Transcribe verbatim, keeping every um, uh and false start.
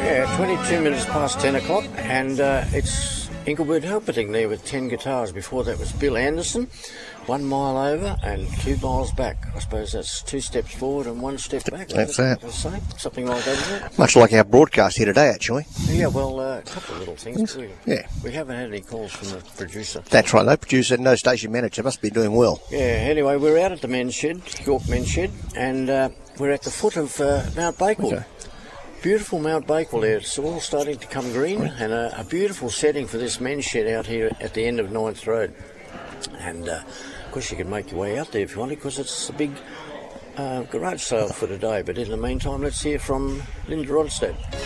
Yeah, twenty-two minutes past ten o'clock, and uh, it's Engelbert Humperdinck there with ten guitars. Before that was Bill Anderson, one mile over and two miles back. I suppose that's two steps forward and one step back. That's that. Say? Something like that, isn't it? Much like our broadcast here today, actually. Yeah, well, uh, a couple of little things. We, yeah. We haven't had any calls from the producer. That's right. No producer, no station manager. Must be doing well. Yeah, anyway, we're out at the men's shed, York Men's Shed, and uh, we're at the foot of uh, Mount Bakewell. Okay. Beautiful Mount Bakewell there. It's all starting to come green, and a, a beautiful setting for this men's shed out here at the end of Ninth Road. And uh, of course you can make your way out there if you want to, because it's a big uh, garage sale for today. But in the meantime, let's hear from Linda Ronstadt.